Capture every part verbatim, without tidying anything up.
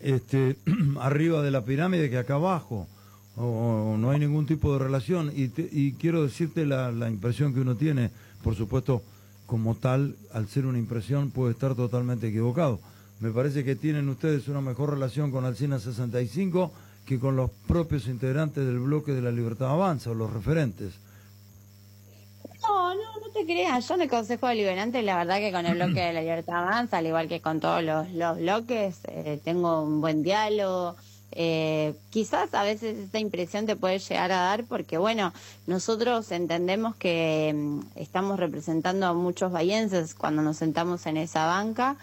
este, arriba de la pirámide que acá abajo, o, o no hay ningún tipo de relación. Y, te, y quiero decirte la, la impresión que uno tiene, por supuesto, como tal, al ser una impresión, puede estar totalmente equivocado. Me parece que tienen ustedes una mejor relación con Alsina sesenta y cinco que con los propios integrantes del bloque de la Libertad Avanza, o los referentes. No, no, no te creas. Yo en el Consejo Deliberante, la verdad que con el bloque de la Libertad Avanza, al igual que con todos los, los bloques, eh, tengo un buen diálogo. Eh, quizás a veces esta impresión te puede llegar a dar porque, bueno, nosotros entendemos que mm, estamos representando a muchos bahienses cuando nos sentamos en esa banca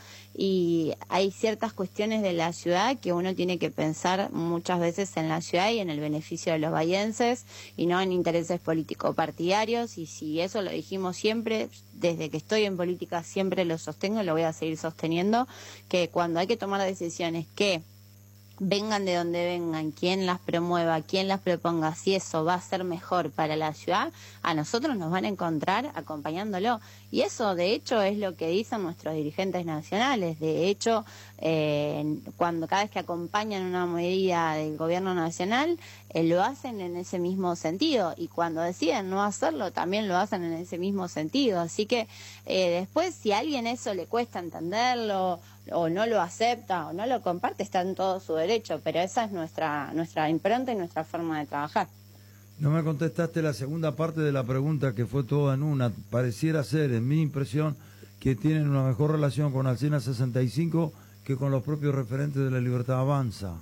y hay ciertas cuestiones de la ciudad que uno tiene que pensar muchas veces en la ciudad y en el beneficio de los bahienses y no en intereses político-partidarios, y si eso lo dijimos siempre, desde que estoy en política siempre lo sostengo y lo voy a seguir sosteniendo, que cuando hay que tomar decisiones que vengan de donde vengan, quien las promueva, quien las proponga, si eso va a ser mejor para la ciudad, a nosotros nos van a encontrar acompañándolo. Y eso, de hecho, es lo que dicen nuestros dirigentes nacionales. De hecho, eh, cuando cada vez que acompañan una medida del gobierno nacional, eh, lo hacen en ese mismo sentido. Y cuando deciden no hacerlo, también lo hacen en ese mismo sentido. Así que eh, después, si a alguien eso le cuesta entenderlo, o no lo acepta o no lo comparte, está en todo su derecho, pero esa es nuestra nuestra impronta y nuestra forma de trabajar. No me contestaste la segunda parte de la pregunta, que fue toda en una. Pareciera ser, en mi impresión, que tienen una mejor relación con Alsina sesenta y cinco que con los propios referentes de la Libertad Avanza.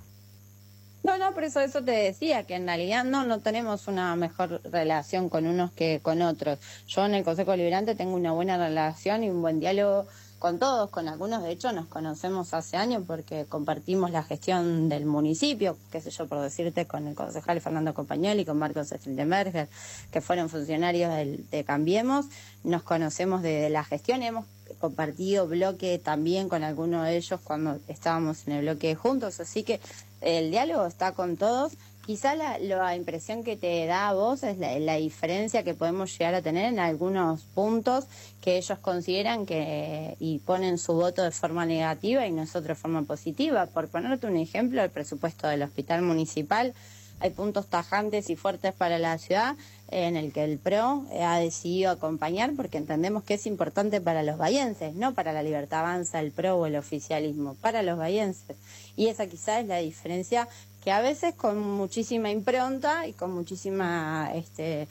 No, no, por eso eso te decía, que en realidad no, no tenemos una mejor relación con unos que con otros. Yo en el Consejo Deliberante tengo una buena relación y un buen diálogo con todos, con algunos de hecho nos conocemos hace años porque compartimos la gestión del municipio, qué sé yo, por decirte, con el concejal Fernando Compagnoli, con Marcos Steltenberger, que fueron funcionarios del, de Cambiemos. Nos conocemos de, de la gestión, hemos compartido bloque también con algunos de ellos cuando estábamos en el bloque juntos, así que el diálogo está con todos. Quizá la, la impresión que te da a vos es la, la diferencia que podemos llegar a tener en algunos puntos que ellos consideran que y ponen su voto de forma negativa y nosotros de forma positiva. Por ponerte un ejemplo, el presupuesto del hospital municipal, hay puntos tajantes y fuertes para la ciudad en el que el P R O ha decidido acompañar porque entendemos que es importante para los bahienses, no para la Libertad Avanza, el P R O o el oficialismo, para los bahienses. Y esa quizá es la diferencia que a veces con muchísima impronta y con muchísima, este,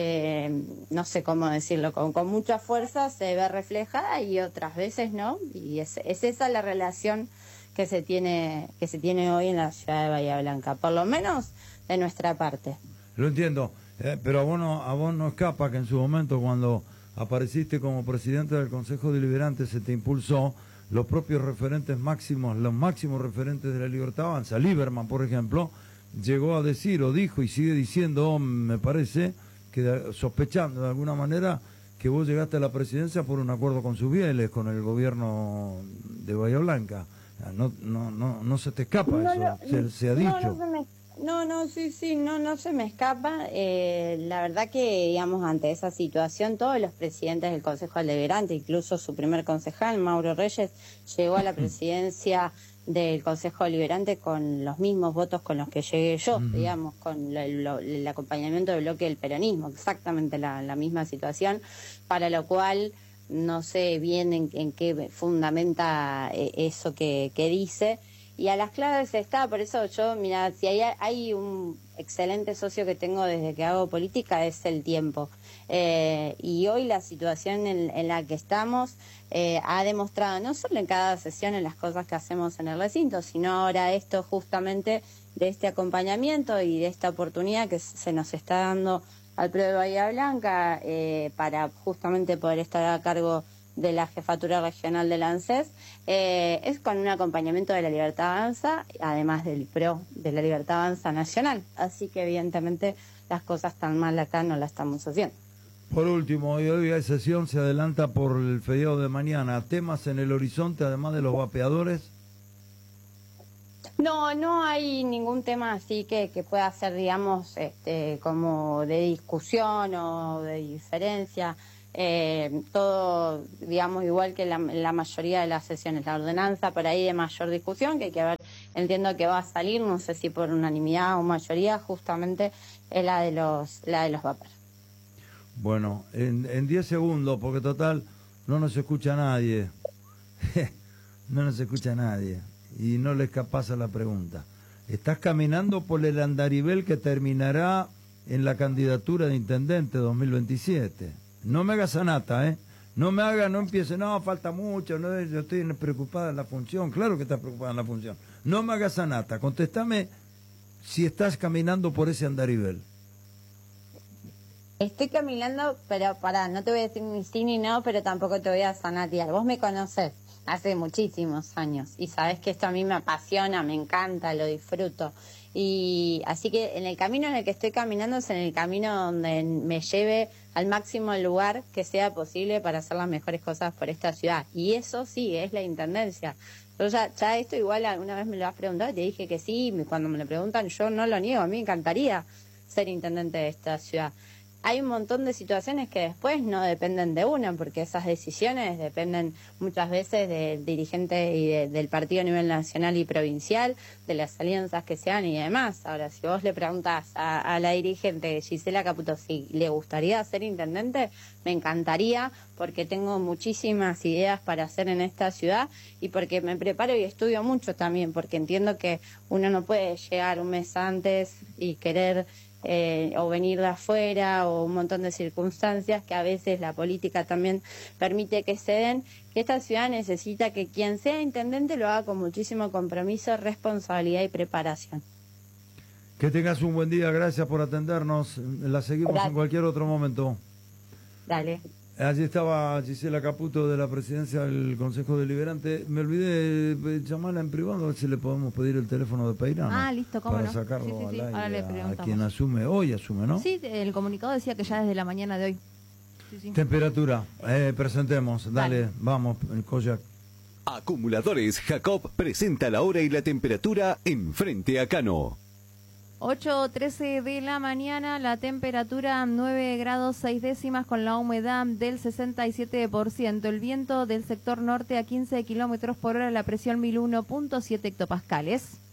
eh, no sé cómo decirlo, con, con mucha fuerza se ve reflejada y otras veces no. Y es, es esa la relación que se tiene que se tiene hoy en la ciudad de Bahía Blanca, por lo menos de nuestra parte. Lo entiendo, eh, pero a vos, no, a vos no escapa que en su momento, cuando apareciste como presidente del Consejo Deliberante, se te impulsó los propios referentes máximos, los máximos referentes de la Libertad Avanza. Lieberman, por ejemplo, llegó a decir, o dijo y sigue diciendo, me parece, que sospechando de alguna manera que vos llegaste a la presidencia por un acuerdo con Subieles, con el gobierno de Bahía Blanca. No, no, no, no se te escapa no, eso, no, se, se ha dicho. No, no, se me, no, no, sí, sí, no, no se me escapa. Eh, la verdad que, digamos, ante esa situación, todos los presidentes del Consejo Deliberante, incluso su primer concejal, Mauro Reyes, llegó a la presidencia del Consejo Deliberante con los mismos votos con los que llegué yo, uh-huh. digamos, con lo, lo, el acompañamiento del bloque del peronismo, exactamente la, la misma situación, para lo cual no sé bien en, en qué fundamenta eso que, que dice, y a las claves está. Por eso yo, mira, si hay, hay un excelente socio que tengo desde que hago política, es el tiempo. Eh, y hoy la situación en, en la que estamos eh, ha demostrado, no solo en cada sesión en las cosas que hacemos en el recinto, sino ahora esto justamente de este acompañamiento y de esta oportunidad que se nos está dando al P R O de Bahía Blanca eh, para justamente poder estar a cargo de la jefatura regional del ANSES, eh, es con un acompañamiento de la Libertad Avanza, además del P R O de la Libertad Avanza Nacional. Así que evidentemente las cosas tan mal acá no las estamos haciendo. Por último, hoy, hoy la sesión se adelanta por el feriado de mañana. ¿Temas en el horizonte, además de los vapeadores? No, no hay ningún tema así que, que pueda ser, digamos, este, como de discusión o de diferencia. Eh, todo, digamos, igual que la, la mayoría de las sesiones. La ordenanza por ahí de mayor discusión, que hay que ver entiendo que va a salir, no sé si por unanimidad o mayoría, justamente es la de los, la de los vapers. Bueno, en diez segundos, porque total no nos escucha nadie. No nos escucha nadie. Y no le escapas a la pregunta. Estás caminando por el andarivel que terminará en la candidatura de intendente dos mil veintisiete. No me hagas sanata, ¿eh? No me haga, no empiece, no, falta mucho, no, yo estoy preocupada en la función. Claro que estás preocupada en la función. No me hagas sanata. Contéstame si estás caminando por ese andarivel. Estoy caminando, pero pará, no te voy a decir ni sí ni no, pero tampoco te voy a sanatear. Vos me conocés hace muchísimos años y sabés que esto a mí me apasiona, me encanta, lo disfruto. Y así que en el camino en el que estoy caminando es en el camino donde me lleve al máximo lugar que sea posible para hacer las mejores cosas por esta ciudad. Y eso sí, es la intendencia. Yo ya, ya esto igual alguna vez me lo has preguntado y te dije que sí, cuando me lo preguntan yo no lo niego, a mí me encantaría ser intendente de esta ciudad. Hay un montón de situaciones que después no dependen de uno, porque esas decisiones dependen muchas veces del dirigente y de, del partido a nivel nacional y provincial, de las alianzas que sean y demás. Ahora, si vos le preguntás a, a la dirigente Gisela Caputo si le gustaría ser intendente, me encantaría, porque tengo muchísimas ideas para hacer en esta ciudad y porque me preparo y estudio mucho también, porque entiendo que uno no puede llegar un mes antes y querer... Eh, o venir de afuera o un montón de circunstancias que a veces la política también permite que se den, que esta ciudad necesita que quien sea intendente lo haga con muchísimo compromiso, responsabilidad y preparación. Que tengas un buen día, gracias por atendernos, la seguimos Dale. en cualquier otro momento. Dale. Allí estaba Gisela Caputo de la presidencia del Consejo Deliberante. Me olvidé de llamarla en privado, a ver si le podemos pedir el teléfono de Peirano. Ah, listo, cómo para no. sacarlo sí, sí, al sí. aire Ahora le a quien asume, hoy asume, ¿no? Sí, el comunicado decía que ya desde la mañana de hoy. Sí, sí. Temperatura, eh, presentemos, dale, dale. Vamos, Koyak. Acumuladores Jacob presenta la hora y la temperatura en Frente a Cano. ocho trece de la mañana, la temperatura nueve grados seis décimas con la humedad del sesenta y siete por ciento. El viento del sector norte a quince kilómetros por hora, la presión mil uno punto siete hectopascales.